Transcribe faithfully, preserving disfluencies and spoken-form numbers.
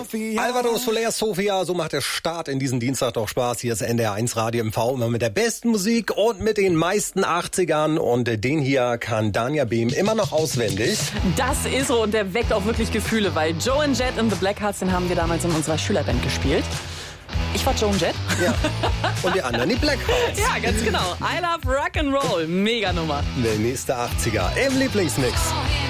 Sophia. Alvaro Soler, Sophia, so macht der Start in diesen Dienstag doch Spaß. Hier ist N D R eins Radio M V, immer mit der besten Musik und mit den meisten achtzigern. Und den hier kann Dania Behm immer noch auswendig. Das ist so und der weckt auch wirklich Gefühle, weil Joe and Jet and the Blackhearts, den haben wir damals in unserer Schülerband gespielt. Ich war Joe and Jet. Ja. Und die anderen die Blackhearts. Ja, ganz genau. I love Rock'n'Roll. Mega Nummer. Der nächste achtziger im Lieblingsmix.